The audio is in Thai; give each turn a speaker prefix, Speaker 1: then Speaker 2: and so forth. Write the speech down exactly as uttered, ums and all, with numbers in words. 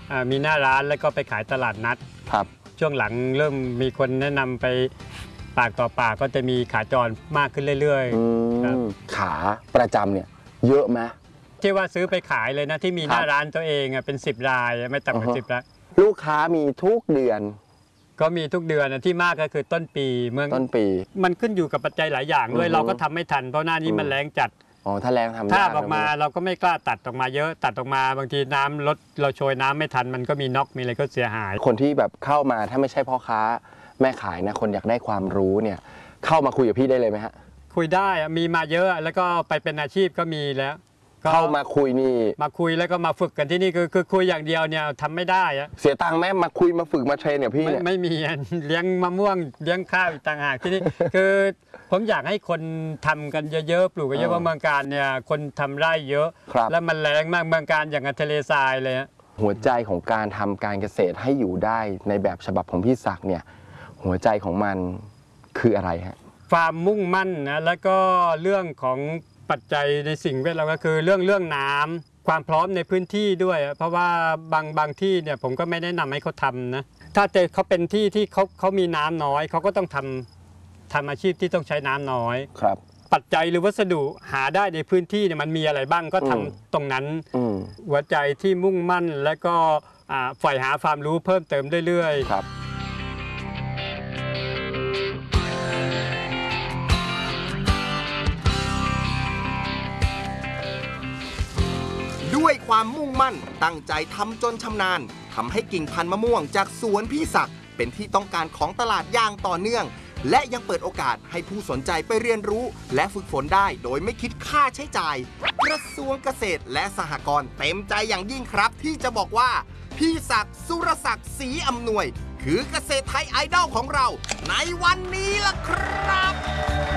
Speaker 1: มีหน้าร้านแล้วก็ไปขายตลาดนัด
Speaker 2: ครับ
Speaker 1: ช่วงหลังเริ่มมีคนแนะนำไปปากต่อปากก็จะมีขาจรมากขึ้นเรื่อยๆครับ
Speaker 2: ขาประจำเนี่ยเยอะไหม
Speaker 1: ที่ว่าซื้อไปขายเลยนะที่มีหน้าร้านตัวเองเป็นสิบรายไม่ต่ำกว่าสิบราย
Speaker 2: ลูกค้ามีทุกเดือน
Speaker 1: ก็มีทุกเดือนที่มากก็คือต้นปีเมื่อ
Speaker 2: ต้นปี
Speaker 1: มันขึ้นอยู่กับปัจจัยหลายอย่างด้วยเราก็ทำไม่ทันเพราะหน้านี้มันแรงจัด
Speaker 2: อ๋อถ้าแรงทำ
Speaker 1: ถ้าออกมาเราก็ไม่กล้าตัดออกมาเยอะตัดออกมาบางทีน้ำลดเราโชยน้ำไม่ทันมันก็มีน็อกมีอะไรก็เสียหาย
Speaker 2: คนที่แบบเข้ามาถ้าไม่ใช่พ่อค้าแม่ขายนะคนอยากได้ความรู้เนี่ยเข้ามาคุยกับพี่ได้เลยไหมฮะ
Speaker 1: คุยได้มีมาเยอะแล้วก็ไปเป็นอาชีพก็มีแล้ว
Speaker 2: เข้ามาคุยนี่
Speaker 1: มาคุยแล้วก็มาฝึกกันที่นี่คือคือคุยอย่างเดียวเนี่ยทำไม่ได้อะ
Speaker 2: เสียตังค์ไหมมาคุยมาฝึกมาเทรนเนี่ยพี่เนี่ย
Speaker 1: ไม่มีเลี้ยงมะม่วงเลี้ยงข้าวอีกต่างหากที่นี่คือผมอยากให้คนทำกันเยอะๆปลูกกันเยอะเพราะเมืองการเนี่ยคนทำไร่เยอะแล้วมันแรงมากเมืองการอย่างทะเลทรายเลย
Speaker 2: หัวใจของการทำการเกษตรให้อยู่ได้ในแบบฉบับของพี่ศักดิ์เนี่ยหัวใจของมันคืออะไรฮะ
Speaker 1: ความมุ่งมั่นนะแล้วก็เรื่องของปัจจัยในสิ่งแวดล้อมก็คือเรื่องเรื่องน้ำความพร้อมในพื้นที่ด้วยเพราะว่าบางบางที่เนี่ยผมก็ไม่แนะนำให้เขาทำนะถ้าเจอเขาเป็นที่ที่เขาเขามีน้ำน้อยเขาก็ต้องทำทำอาชีพที่ต้องใช้น้ำน้อย
Speaker 2: ครับ
Speaker 1: ปัจจัยหรือวัสดุหาได้ในพื้นที่เนี่ยมันมีอะไรบ้างก็ทำตรงนั้นหัวใจที่มุ่งมั่นและก็ใฝ่หาความรู้เพิ่มเติมเรื่อยๆ
Speaker 2: ครับ
Speaker 3: ด้วยความมุ่งมั่นตั้งใจทำจนชำนาญทำให้กิ่งพันธุ์มะม่วงจากสวนพี่ศักดิ์เป็นที่ต้องการของตลาดอย่างต่อเนื่องและยังเปิดโอกาสให้ผู้สนใจไปเรียนรู้และฝึกฝนได้โดยไม่คิดค่าใช้จ่ายกระทรวงเกษตรและสหกรณ์เต็มใจอย่างยิ่งครับที่จะบอกว่าพี่ศักดิ์สุรศักดิ์ศรีอำนวยคือเกษตรไทยไอดอลของเราในวันนี้ล่ะครับ